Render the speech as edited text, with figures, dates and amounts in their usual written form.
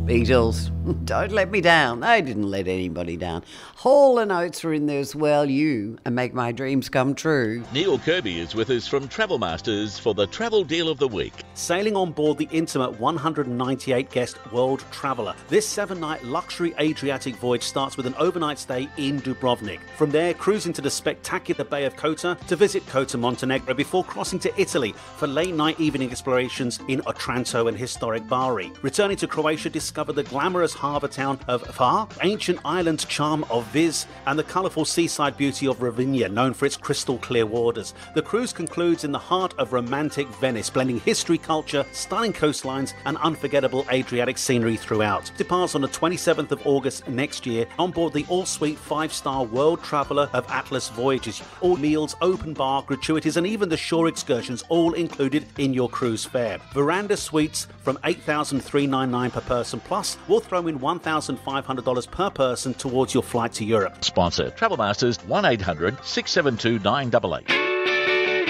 Beatles, don't let me down. They didn't let anybody down. Hall and Oates are in there as well. You and make my dreams come true. Neil Kirby is with us from Travel Masters for the Travel Deal of the Week. Sailing on board the intimate 198-guest World Traveller. This 7-night luxury Adriatic voyage starts with an overnight stay in Dubrovnik. From there, cruising to the spectacular Bay of Kota to visit Kota, Montenegro, before crossing to Italy for late-night evening explorations in Otranto and historic Bari. Returning to Croatia, discover the glamorous harbour town of Hvar, ancient island charm of Vis, and the colourful seaside beauty of Rovinj, known for its crystal clear waters. The cruise concludes in the heart of romantic Venice, blending history, culture, stunning coastlines, and unforgettable Adriatic scenery throughout. Departs on the 27th of August next year on board the all-suite 5-star World Traveller of Atlas Voyages. All meals, open bar, gratuities, and even the shore excursions all included in your cruise fare. Veranda suites from $8,399 per person, plus we'll throw in $1,500 per person towards your flight to Europe. Sponsor Travel Masters 1800 672 988.